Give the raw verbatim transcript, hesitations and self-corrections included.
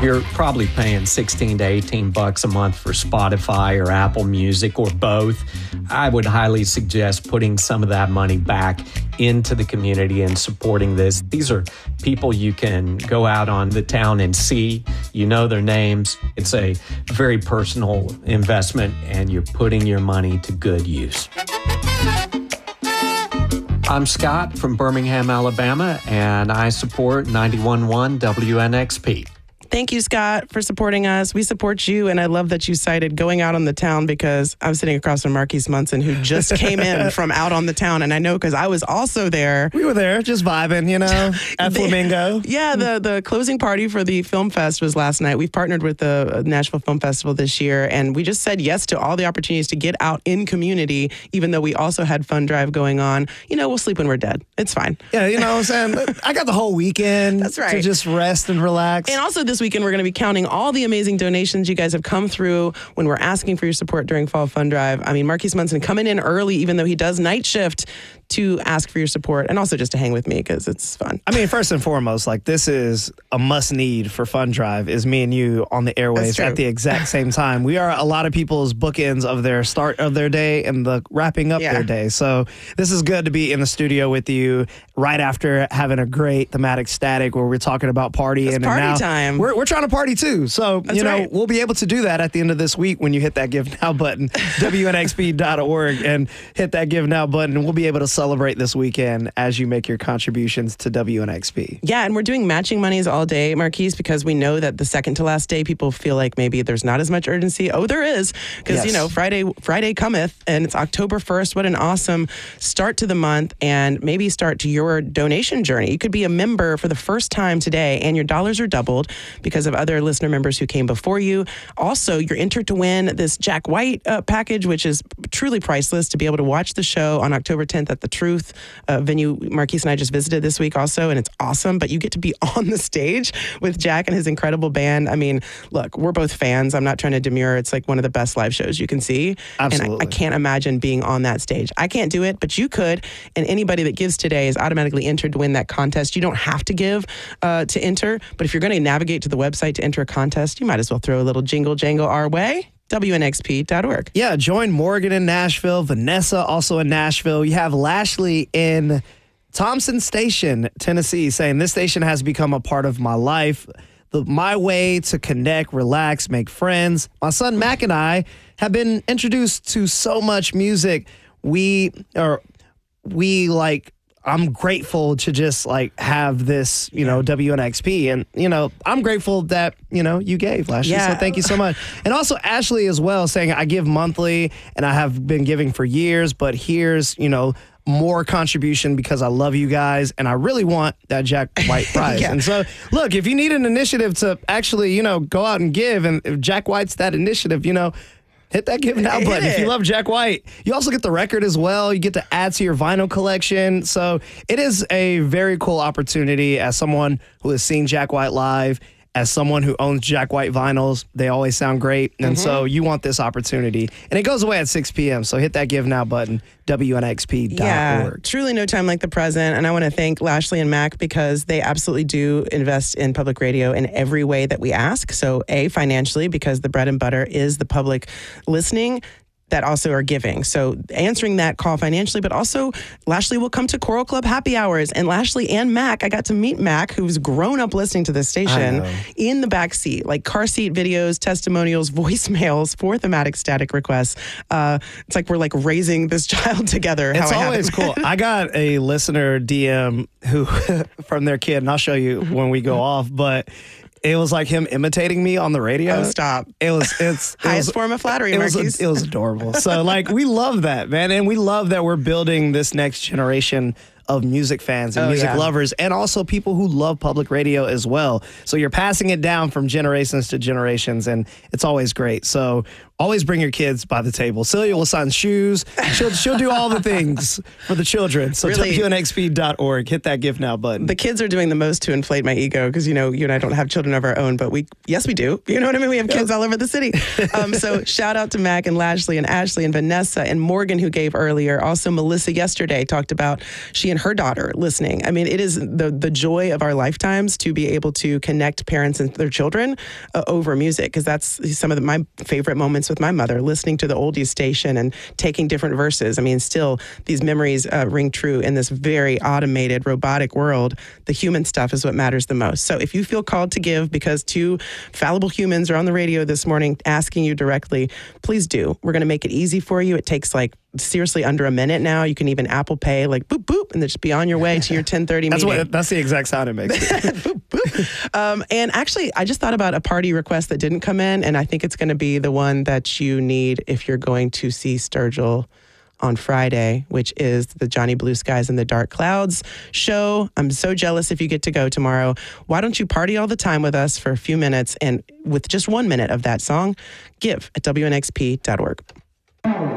You're probably paying sixteen to eighteen bucks a month for Spotify or Apple Music or both. I would highly suggest putting some of that money back into the community and supporting this. These are people you can go out on the town and see. You know their names. It's a very personal investment, and you're putting your money to good use. I'm Scott from Birmingham, Alabama, and I support ninety-one point one W N X P. Thank you, Scott, for supporting us. We support you, and I love that you cited going out on the town because I'm sitting across from Marquise Munson, who just came in from out on the town, and I know because I was also there. We were there, just vibing, you know, at the, Flamingo. Yeah, the, the closing party for the Film Fest was last night. We've partnered with the Nashville Film Festival this year, and we just said yes to all the opportunities to get out in community, even though we also had Fun Drive going on. You know, we'll sleep when we're dead. It's fine. Yeah, you know what I'm saying? I got the whole weekend That's right. to just rest and relax. And also this weekend, we're going to be counting all the amazing donations you guys have come through when we're asking for your support during Fall Fun Drive. I mean, Marquise Munson coming in early, even though he does night shift, to ask for your support and also just to hang with me because it's fun. I mean, first and foremost, like this is a must need for Fun Drive is me and you on the airwaves at the exact same time. We are a lot of people's bookends of their start of their day and the wrapping up Yeah. their day. So this is good to be in the studio with you right after having a great thematic static where we're talking about partying. It's and party now time. We're, we're trying to party too. So, That's you know, right. we'll be able to do that at the end of this week when you hit that Give Now button, W N X P dot org, and hit that Give Now button. And we'll be able to celebrate this weekend as you make your contributions to W N X P. Yeah, and we're doing matching monies all day, Marquise, because we know that the second to last day, people feel like maybe there's not as much urgency. Oh, there is, because, Yes. you know, Friday Friday cometh, and it's October first. What an awesome start to the month, and maybe start to your donation journey. You could be a member for the first time today, and your dollars are doubled because of other listener members who came before you. Also, you're entered to win this Jack White uh, package, which is truly priceless, to be able to watch the show on October tenth at the Truth uh, venue Marquise and I just visited this week also, and it's awesome. But you get to be on the stage with Jack and his incredible band. I mean, look, we're both fans. I'm not trying to demur. It's like one of the best live shows you can see. Absolutely. And I, I can't imagine being on that stage. I can't do it, but you could. And anybody that gives today is automatically entered to win that contest. You don't have to give uh, to enter, but if you're going to navigate to the website to enter a contest, you might as well throw a little jingle jangle our way. W N X P dot org. Yeah, join Morgan in Nashville, Vanessa also in Nashville. You have Lashley in Thompson Station, Tennessee, saying this station has become a part of my life. The, my way to connect, relax, make friends. My son Mac and I have been introduced to so much music. We are, we like, I'm grateful to just like have this, you know, W N X P. And, you know, I'm grateful that, you know, you gave last year. Yeah. So thank you so much. And also Ashley as well, saying I give monthly and I have been giving for years, but here's, you know, more contribution because I love you guys and I really want that Jack White prize. Yeah. And so, look, if you need an initiative to actually, you know, go out and give, and if Jack White's that initiative, you know, hit that Give Now Hit button. If you it. love Jack White, you also get the record as well. You get to add to your vinyl collection. So it is a very cool opportunity as someone who has seen Jack White live, as someone who owns Jack White vinyls. They always sound great. And Mm-hmm. so you want this opportunity. And it goes away at six p.m. So hit that Give Now button, W N X P dot org. Yeah, truly no time like the present. And I want to thank Lashley and Mac because they absolutely do invest in public radio in every way that we ask. So A, financially, because the bread and butter is the public listening, that also are giving. So answering that call financially, but also Lashley will come to Choral Club happy hours. And Lashley and Mac, I got to meet Mac, who's grown up listening to this station, know. in the back seat, like car seat videos, testimonials, voicemails for thematic static requests. Uh, it's like we're like raising this child together. It's how I have always it. cool. I got a listener D M who from their kid, and I'll show you when we go off, but it was like him imitating me on the radio. Oh, stop. It was it's it Highest was, form of flattery, it was, Marquise. it was adorable. So like we love that, man, and we love that we're building this next generation of music fans and Oh, music yeah. lovers, and also people who love public radio as well. So you're passing it down from generations to generations, and it's always great. So always bring your kids by the table. Celia will sign shoes. She'll she'll do all the things for the children. So Really? W N X P dot org. Hit that Give Now button. The kids are doing the most to inflate my ego because, you know, you and I don't have children of our own, but we, yes, we do. You know what I mean? We have kids all over the city. Um, so shout out to Mac and Lashley and Ashley and Vanessa and Morgan who gave earlier. Also, Melissa yesterday talked about she and her daughter listening. I mean, it is the, the joy of our lifetimes to be able to connect parents and their children uh, over music, because that's some of the, my favorite moments with my mother, listening to the oldies station and taking different verses. I mean, still, these memories uh, ring true in this very automated, robotic world. The human stuff is what matters the most. So if you feel called to give because two fallible humans are on the radio this morning asking you directly, please do. We're going to make it easy for you. It takes like seriously under a minute now. You can even Apple Pay, like boop, boop, and then just be on your way to your ten thirty That's meeting. what. That's the exact sound it makes. boop, boop. Um, and actually, I just thought about a party request that didn't come in, and I think it's going to be the one that you need if you're going to see Sturgill on Friday, which is the Johnny Blue Skies and the Dark Clouds show. I'm so jealous if you get to go tomorrow. Why don't you party all the time with us for a few minutes, and with just one minute of that song, give at W N X P dot org.